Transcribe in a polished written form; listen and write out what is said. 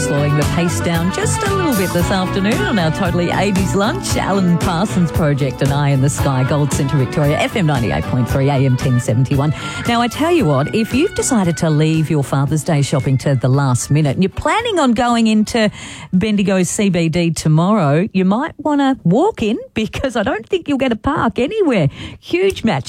slowing the pace down just a little bit this afternoon on our Totally 80s lunch. Alan Parsons Project and Eye in the Sky, Gold Centre Victoria, FM 98.3, AM 1071. Now, I tell you what, if you've decided to leave your Father's Day shopping to the last minute and you're planning on going into Bendigo's CBD tomorrow, you might want to walk in because I don't think you'll get a park anywhere. Huge match